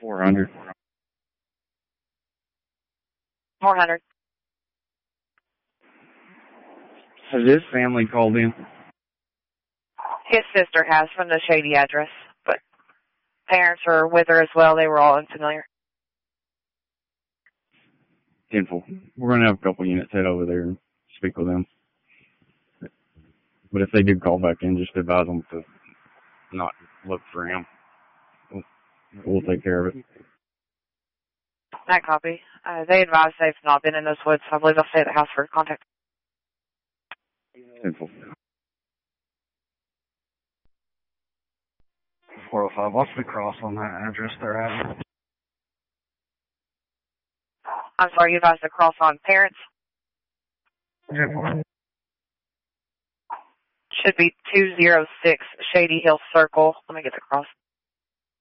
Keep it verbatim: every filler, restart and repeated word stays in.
four hundred. four hundred. Has his family called in? His sister has from the Shady address, but parents are with her as well. They were all unfamiliar. Tenfold. We're going to have a couple units head over there and speak with them. But if they do call back in, just advise them to not look for him. We'll, we'll take care of it. That copy. Uh, they advise they've not been in those woods, so I believe they'll stay at the house for contact. Tenfold. four oh five, what's the cross on that address they're at? I'm sorry, you advised to cross on parents? Tenfold. Should be two oh six Shady Hill Circle. Let me get the cross.